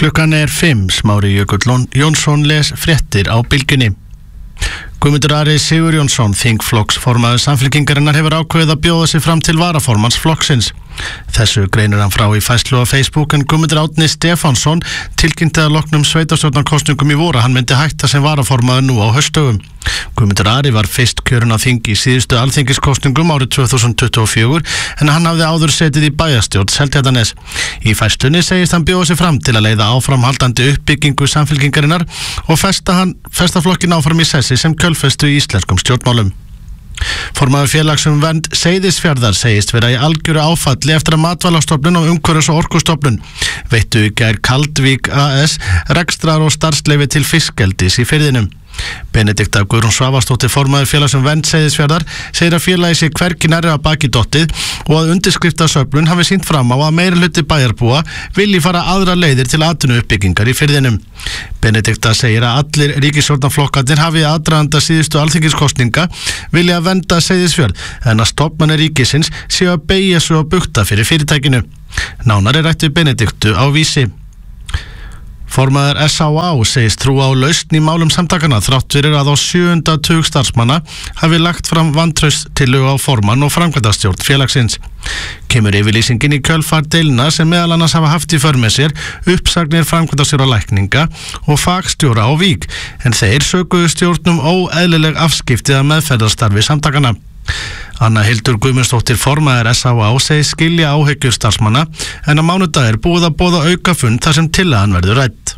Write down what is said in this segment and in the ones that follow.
Klukkan 5, Smári Jökull Jónsson les fréttir á Bylgjunni. Guðmundur Ari Sigurjónsson, þingflokksformaður Samfylkingarinnar, hefur ákveðið að bjóða sig fram til varaformanns flokksins. Þessu greinir hann frá í færslu á Facebook, en Guðmundur Árni Stefánsson tilkynnti að loknum sveitarstjórnarkosningum í vor að hann myndi hætta sem varaformaður nú á haustdögum. Guðmundur Ari var fyrst kjörinn á þing í síðustu alþingiskosningum árið 2024, en hann hafði áður setið í bæjarstjórn Seltjarnarness. Í færslunni segist hann bjóða sig fram til að leiða áframhaldandi uppbyggingu Samfylkingarinnar og festa flokkin áfram í sessi sem kjölfestu í íslenskum stjórnmálum. Formaður félags vernd Seyðisfjarðar segist vera í algjöru áfalli eftir að Matvælastofnun og Umhverfis- og Orkustofnun veittu í gær Kaldvík AS rekstrar- og starfsleyfi til fiskeldis í firðinum. Benedikta Guðrún Svavarsdóttir, formaður félags vernd Seyðisfjarðar, segir að félagið sé hvergi nærri að baki dottið og að undirskriftasöflun hafi sýnt fram á að meirihluti bæjarbúa vilji fara aðra leiðir til atvinnuuppbyggingar í firðinum. Benedikta segir að allir ríkisstjórnarflokkarnir hafi aðdraganda síðustu alþingiskosninga vilja að vernda Seyðisfjörð, en að stofnanir ríkisins séu að beygja sig og bugta fyrir fyrirtækinu. Nánar er rætt við Benediktu á Vísi. Formaður SÁA segist trúa á lausn í málum samtakana þrátt fyrir að á 7. tug starfsmanna hafi lagt fram vantrauststillögu á formann og framkvæmdastjórn félagsins. Kemur yfirlýsingin í kjölfar deilna sem meðal annars hafa haft í för með sér uppsagnir framkvæmdastjóra lækninga og fagstjóra á Vík, en þeir sökuðu stjórnum óeðlileg afskipti að meðferðarstarfi samtakana. Anna Hildur Guðmundsdóttir, formaður SÁA, segir skilja áhyggjur starfsmanna, en á mánudag er búið að boða aukafund þar sem tillagan verður rædd.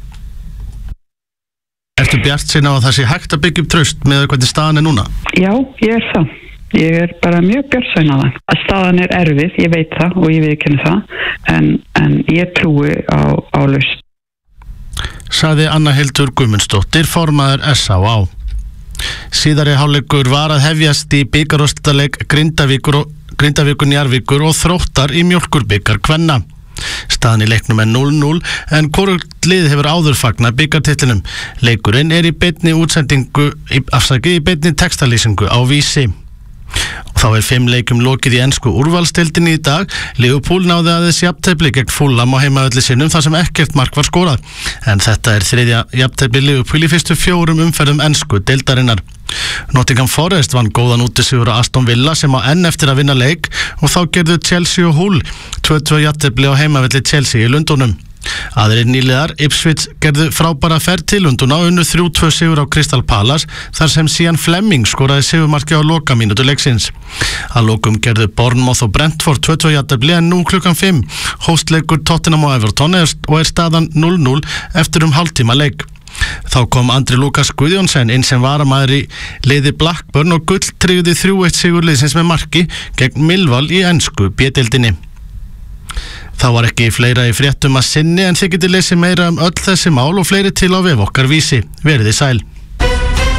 Ertu bjartsýn á að það sé hægt að byggja upp traust með hvernig staðan er núna? Já, ég er það. Ég er bara mjög bjartsýn á það. Að staðan er erfið, ég veit það og ég viðurkenni það, en ég trúi á lausn. Sagði Anna Hildur Guðmundsdóttir, formaður SÁA. Síðari hálfleikur var að hefjast í bikarúrslitaleik Grindavíkur Njarðvíkur og Þróttar í Mjólkurbikar kvenna. Staðan í leiknum er 0-0, en hvorugt lið hefur áður fagnað bikartitlinum. Leikurinn er í beinni textalýsingu á Vísi. Þá er 5 leikjum lokið í ensku úrvalsdeildinni í dag. Liverpool náði aðeins jafntefli gegn Fulham á heimavelli sinum þar sem ekkert mark var skorað, en þetta er 3. jafntefli Liverpool í fyrstu 4 umferðum ensku deildarinnar. Nottingham Forest vann góðan útisigur á Aston Villa sem á enn eftir að vinna leik, og þá gerðu Chelsea og Hull 2-2 jafntefli á heimavelli Chelsea í Lundúnum. Aðrir nýliðar, Ipswich, gerðu frábæra ferð til Lundúna og unnu 3-2 sigur á Crystal Palace þar sem Sian Fleming skoraði sigurmarki á lokamínútu leiksins. Að lokum gerðu Bournemouth og Brentford 2-2 jafntefli, en nú klukkan 5 hóstleikur Tottenham og Everton og er staðan 0-0 eftir hálftíma leik. Þá kom Andri Lukas Guðjónsson inn sem varamaður í liði Blackburn og gull tryggði 3-1 sigurliðsins með marki gegn Millwall í ensku B-deildinni. Þá var ekki fleira í fréttum að sinni, en þið getið lesið meira öll þessi mál og fleiri til á vef okkar Vísi. Verið þið sæl.